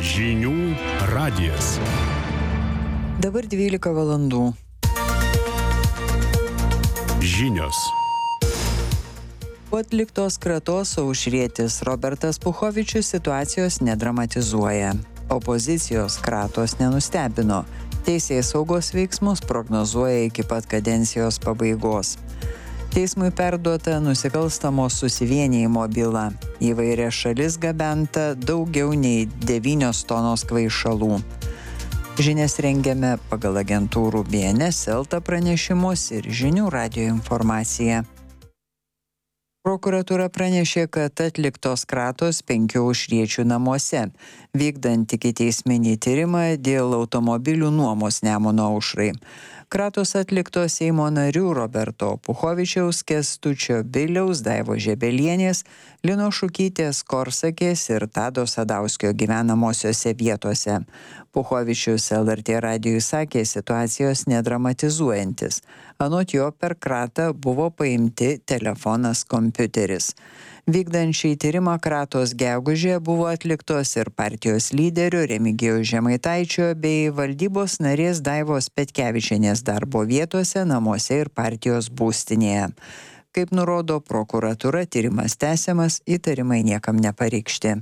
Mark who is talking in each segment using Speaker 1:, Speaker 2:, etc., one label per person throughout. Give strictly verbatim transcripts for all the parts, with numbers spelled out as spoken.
Speaker 1: Žinių radijas.
Speaker 2: Dabar dvylika valandų.
Speaker 1: Žinios.
Speaker 2: Po atliktos kratos aušrietis Robertas Puchovičius situacijos nedramatizuoja. Opozicijos kratos nenustebino. Teisėsaugos veiksmus prognozuoja iki pat kadencijos pabaigos. Teismui perduota nusikalstamo susivienijimo byla. Įvairias šalis gabenta daugiau nei devynios tonos kvaišalų. Žinias rengiame pagal agentūrų B N S, Elta pranešimus ir Žinių radijo informaciją. Prokuratūra pranešė, kad atliktos kratos penkių aušriečių namuose, vykdant ikiteisminį tyrimą dėl automobilių nuomos Nemuno aušrai. Kratos atliktos Seimo narių Roberto Puchovičiaus, Kęstučio Biliaus, Daivos Žebelienės, Lino Šukytės Korsakės ir Tado Sadauskio gyvenamosiose vietose. Puchovičius L R T radijui sakė situacijos nedramatizuojantis. Anot jo per kratą buvo paimti telefonas kompiuteris. Vykdant šį tyrimą kratos gegužė buvo atliktos ir partijos lyderio Remigijaus Žemaitaičio bei valdybos narės Daivos Petkevičienės darbo vietose, namuose ir partijos būstinėje. Kaip nurodo prokuratūra, tyrimas tęsiamas, įtarimai niekam nepareikšti.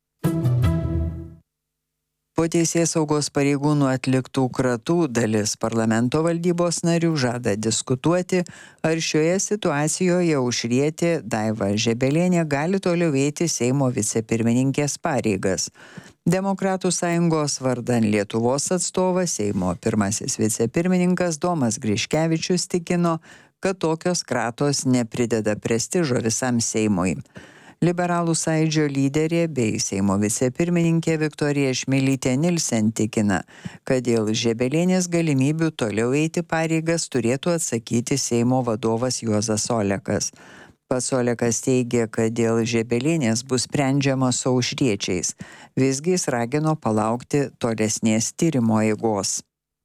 Speaker 2: Po teisėsaugos pareigūnų atliktų kratų dalis parlamento valdybos narių žada diskutuoti, ar šioje situacijoje aušrietė Daiva Žebelienė gali toliau eiti Seimo vicepirmininkės pareigas. Demokratų sąjungos vardan Lietuvos atstovas Seimo pirmasis vicepirmininkas Domas Griškevičius tikino, kad tokios kratos neprideda prestižo visam Seimui. Liberalų sąjūdžio lyderė bei Seimo vicepirmininkė Viktorija Šmilytė Nilsen tikina, kad dėl Žebelienės galimybių toliau eiti pareigas turėtų atsakyti Seimo vadovas Juozas Olekas. Pats Olekas teigė, kad dėl Žebelienės bus sprendžiama su aušriečiais. Visgi jis ragino palaukti tolesnės tyrimo eigos.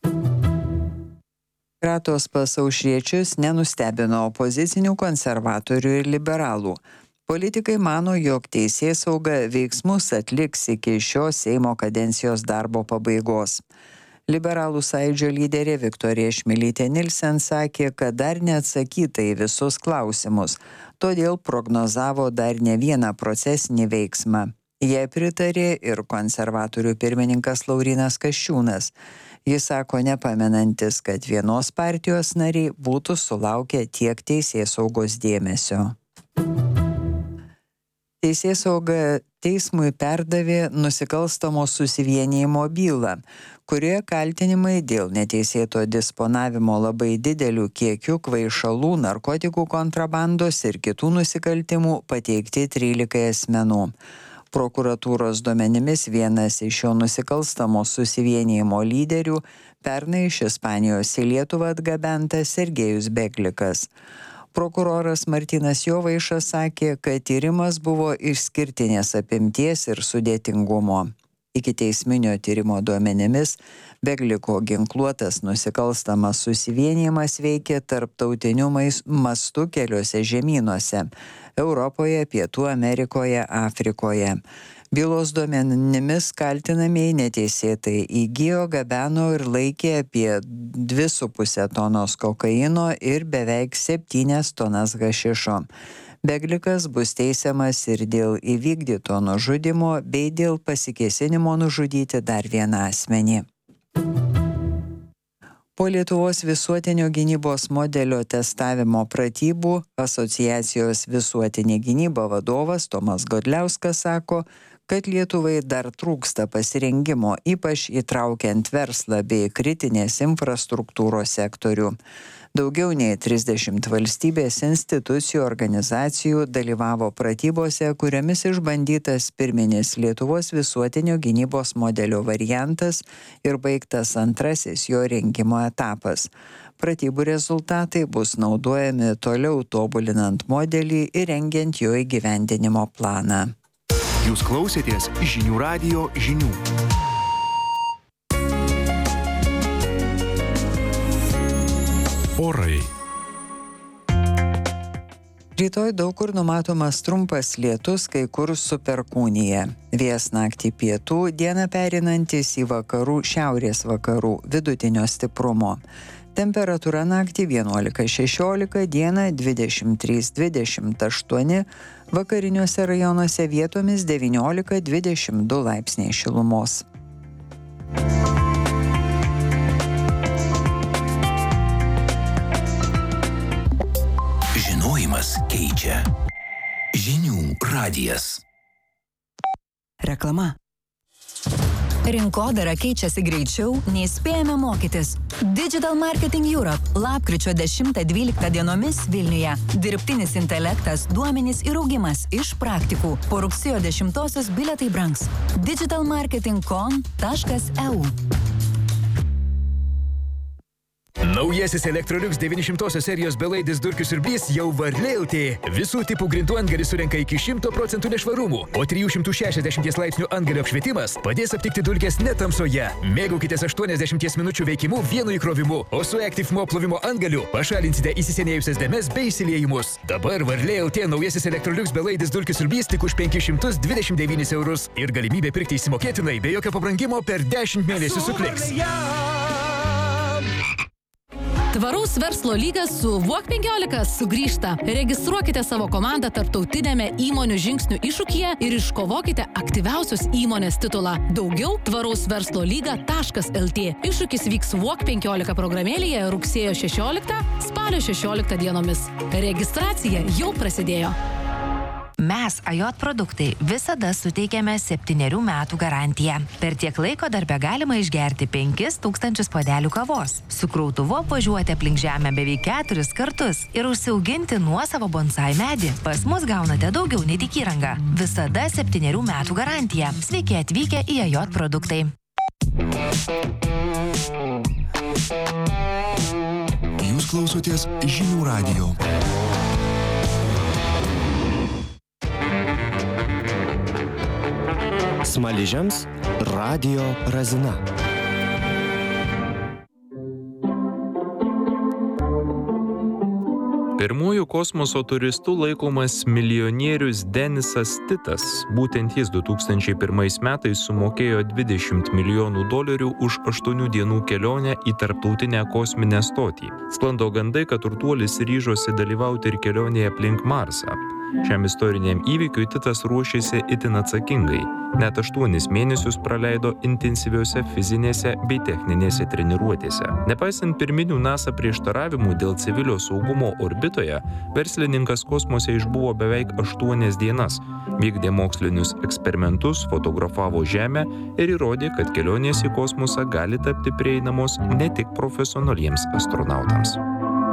Speaker 2: Kratos pas aušriečius nenustebino opozicinių konservatorių ir liberalų. Politikai mano, jog teisėsauga veiksmus atliks iki šios Seimo kadencijos darbo pabaigos. Liberalų sąjūdžio lyderė Viktorija Šmilytė Nilsen sakė, kad dar neatsakyta į visus klausimus, todėl prognozavo dar ne vieną procesinį veiksmą. Jie pritarė ir konservatorių pirmininkas Laurynas Kasčiūnas. Jis sako nepamenantis, kad vienos partijos nariai būtų sulaukę tiek teisėsaugos dėmesio. Teisėsauga teismui perdavė nusikalstamo susivienijimo bylą, kurioje kaltinimai dėl neteisėto disponavimo labai didelių kiekių kvaišalų, narkotikų kontrabandos ir kitų nusikaltimų pateikti trylikai asmenų. Prokuratūros duomenimis vienas iš šio nusikalstamo susivienijimo lyderių pernai iš Ispanijos į Lietuvą atgabentas Sergejus Beglikas. Prokuroras Martynas Jovaišas sakė, kad tyrimas buvo išskirtinės apimties ir sudėtingumo. Ikiteisminio tyrimo duomenimis Begliko ginkluotas nusikalstamas susivienijimas veikė tarptautiniu mastu keliuose žemynuose – Europoje, Pietų Amerikoje, Afrikoje. Bylos duomenimis kaltinamieji neteisėtai įgijo, gabeno ir laikė apie dvi su puse tonos kokaino ir beveik septynias tonas hašišo. Beglikas bus teisiamas ir dėl įvykdyto nužudymo bei dėl pasikėsinimo nužudyti dar vieną asmenį. Po Lietuvos visuotinio gynybos modelio testavimo pratybų asociacijos Visuotinė gynyba vadovas Tomas Godliauskas sako, kad Lietuvai dar trūksta pasirengimo, ypač įtraukiant verslą bei kritinės infrastruktūros sektorių. Daugiau nei trisdešimt valstybės institucijų organizacijų dalyvavo pratybose, kuriomis išbandytas pirminis Lietuvos visuotinio gynybos modelio variantas ir baigtas antrasis jo rengimo etapas. Pratybų rezultatai bus naudojami toliau tobulinant modelį ir rengiant jo įgyvendinimo planą.
Speaker 1: Jūs klausėtės Žinių radijo žinių. Orai.
Speaker 2: Rytoj daug kur numatomas trumpas lietus, kai kur su perkūnija. Vėjas naktį pietų, dieną pereinantis į vakarų šiaurės vakarų vidutinio stiprumo. Temperatūra naktį vienuolika šešiolika, dieną dvidešimt trys dvidešimt aštuoni, vakariniuose rajonuose vietomis devyniolika dvidešimt du laipsniai šilumos.
Speaker 3: Žinojimas keičia. Žinių radijas.
Speaker 4: Reklama. Rinkodara keičiasi greičiau, nei spėjame mokytis. Digital Marketing Europe lapkričio dešimtą dvyliktą dienomis Vilniuje. Dirbtinis intelektas, duomenys ir augimas iš praktikų. Po rugsėjo dešimtosios bilietai brangs. digital marketing con taškas e u.
Speaker 5: Naujasis Electrolux devyni šimtosios serijos belaidis durkių siurblys jau Varlė L T. Visų tipų grindų antgalis surenka iki šimto procentų nešvarumų, o trijų šimtų šešiasdešimties laipsnių antgalio apšvietimas padės aptikti dulkes ne tamsoje. Mėgaukitės aštuoniasdešimties minučių veikimu vienu įkrovimu, o su Active Mop plovimo antgaliu pašalinsite įsisenėjusias dėmes bei įsiliejimus. Dabar Varlė L T naujasis Electrolux belaidis durkių siurblys tik už penkis šimtus dvidešimt devynis eurus ir galimybė pirkti įsimokėtinai be jokio pabrangimo per dešimt mėnesių su Kliks.
Speaker 6: Tvaraus verslo lygas su Walk penkiolika sugrįžta. Registruokite savo komandą tarptautinėme įmonių žingsnių iššūkyje ir iškovokite aktyviausios įmonės titulą. Daugiau tvaraus verslo lyga taškas el tė. Iššūkis vyks Walk penkiolika programėlėje rugsėjo šešioliktą, spalio šešioliktą dienomis. Registracija jau prasidėjo.
Speaker 7: Mes, A J produktai, visada suteikiame septynerių metų garantiją. Per tiek laiko darbe galima išgerti penkis tūkstančius puodelių kavos, su krautuvu apvažiuoti aplink žemę beveik keturis kartus ir užsiauginti nuosavą bonsai medį. Pas mus gaunate daugiau nei tik įrangą. Visada septynerių metų garantija. Sveiki atvykę į A J produktai.
Speaker 1: Jūs klausotės Žinių radijo.
Speaker 8: Smaližiams radijo razina.
Speaker 9: Pirmųjų kosmoso turistų laikomas milijonierius Denisas Titas. Būtent jis du tūkstančiai pirmais metais sumokėjo dvidešimt milijonų dolerių už aštuonių dienų kelionę į tarptautinę kosminę stotį. Sklando gandai, kad turtuolis ryžosi dalyvauti ir kelionėje aplink Marsą. Šiam istoriniam įvykiui Titas ruošėsi itin atsakingai. Net aštuonis mėnesius praleido intensyviose fizinėse bei techninėse treniruotėse. Nepaisant pirminių NASA prieštaravimų dėl civilio saugumo orbitoje, verslininkas kosmose išbuvo beveik aštuonias dienas, vykdė mokslinius eksperimentus, fotografavo Žemę ir įrodė, kad kelionės į kosmosą gali tapti prieinamos ne tik profesionaliems astronautams.